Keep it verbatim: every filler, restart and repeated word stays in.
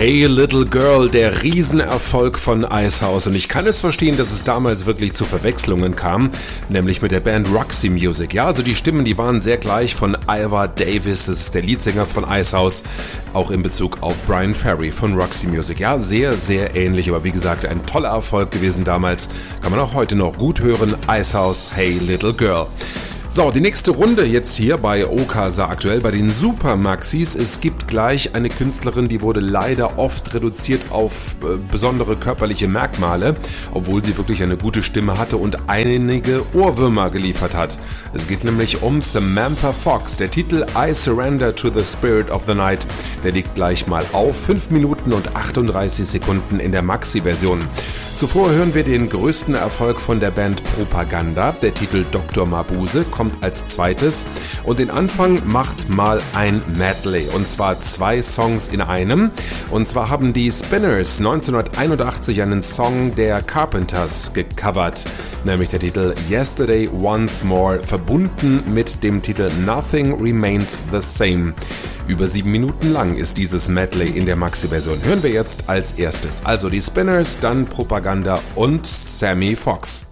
Hey Little Girl, der Riesenerfolg von Icehouse, und ich kann es verstehen, dass es damals wirklich zu Verwechslungen kam, nämlich mit der Band Roxy Music. Ja, also die Stimmen, die waren sehr gleich von Ivor Davis, das ist der Leadsänger von Icehouse, auch in Bezug auf Brian Ferry von Roxy Music. Ja, sehr, sehr ähnlich, aber wie gesagt, ein toller Erfolg gewesen damals, kann man auch heute noch gut hören. Icehouse, Hey Little Girl. So, die nächste Runde jetzt hier bei Okasa aktuell, bei den Super Maxis. Es gibt gleich eine Künstlerin, die wurde leider oft reduziert auf äh, besondere körperliche Merkmale, obwohl sie wirklich eine gute Stimme hatte und einige Ohrwürmer geliefert hat. Es geht nämlich um Samantha Fox. Der Titel I Surrender to the Spirit of the Night, der liegt gleich mal auf fünf Minuten und achtunddreißig Sekunden in der Maxi-Version. Zuvor hören wir den größten Erfolg von der Band Propaganda. Der Titel Doktor Mabuse kommt als zweites und den Anfang macht mal ein Medley, und zwar zwei Songs in einem. Und zwar haben die Spinners neunzehnhunderteinundachtzig einen Song der Carpenters gecovert, nämlich der Titel Yesterday Once More, verbunden mit dem Titel Nothing Remains the Same. Über sieben Minuten lang ist dieses Medley in der Maxi-Version. Hören wir jetzt als erstes. Also die Spinners, dann Propaganda und Sammy Fox.